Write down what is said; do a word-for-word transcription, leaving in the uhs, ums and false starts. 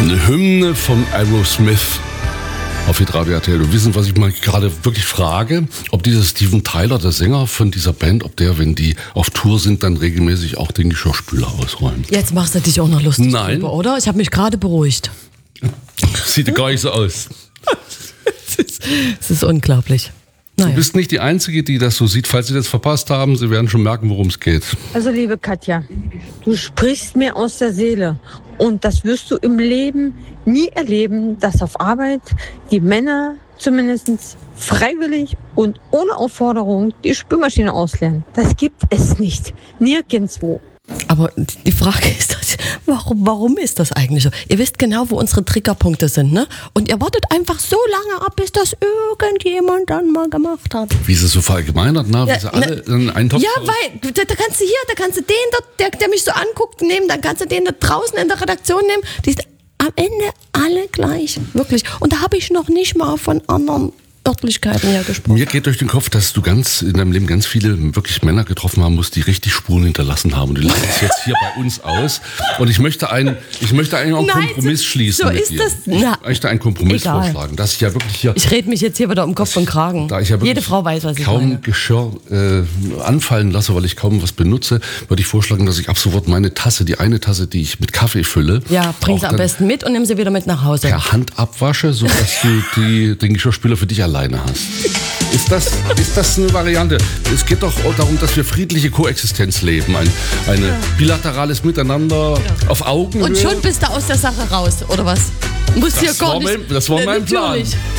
Eine Hymne von Aerosmith auf Hitradio R T L. Und wissen, was ich mal gerade wirklich frage, ob dieser Steven Tyler, der Sänger von dieser Band, ob der, wenn die auf Tour sind, dann regelmäßig auch den Geschirrspüler ausräumt. Jetzt machst du dich auch noch lustig Nein. drüber, oder? Ich habe mich gerade beruhigt. Sieht gar nicht so aus. Es ist, es ist unglaublich. Naja. Du bist nicht die Einzige, die das so sieht. Falls Sie das verpasst haben, Sie werden schon merken, worum es geht. Also liebe Katja, du sprichst mir aus der Seele. Und das wirst du im Leben nie erleben, dass auf Arbeit die Männer zumindest freiwillig und ohne Aufforderung die Spülmaschine ausleeren. Das gibt es nicht. Nirgendwo. Aber die Frage ist, das, warum, warum ist das eigentlich so? Ihr wisst genau, wo unsere Triggerpunkte sind, ne? Und ihr wartet einfach so lange ab, bis das irgendjemand dann mal gemacht hat. Wie sie so verallgemeinert, na, wie Ja, sie alle na, in einen Topf. Ja, weil da, da kannst du hier, da kannst du den dort, der, der mich so anguckt, nehmen, dann kannst du den da draußen in der Redaktion nehmen. Die sind am Ende alle gleich, wirklich. Und da habe ich noch nicht mal von anderen Örtlichkeiten her gesprochen. Mir geht durch den Kopf, dass du ganz in deinem Leben ganz viele wirklich Männer getroffen haben musst, die richtig Spuren hinterlassen haben. Und die lassen es jetzt hier bei uns aus. Und ich möchte einen, ich möchte eigentlich auch einen Nein, Kompromiss so, schließen so mit ist dir. das. Ich Na, möchte einen Kompromiss egal. vorschlagen, dass ich ja wirklich hier, Ich rede mich jetzt hier wieder um Kopf und Kragen. da ich ja wirklich Jede Frau weiß, was ich kaum meine. Geschirr äh, anfallen lasse, weil ich kaum was benutze, würde ich vorschlagen, dass ich ab sofort meine Tasse, die eine Tasse, die ich mit Kaffee fülle, Ja, bring auch sie am dann besten mit und nimm sie wieder mit nach Hause. per Hand abwasche, sodass du die, den Geschirrspüler für dich alleine hast. Ist das, ist das eine Variante? Es geht doch auch darum, dass wir friedliche Koexistenz leben. Ein eine bilaterales Miteinander auf Augenhöhe. Und schon bist du aus der Sache raus, oder was? Muss hier Das gar war nicht. mein- das war Ja, mein Plan. natürlich.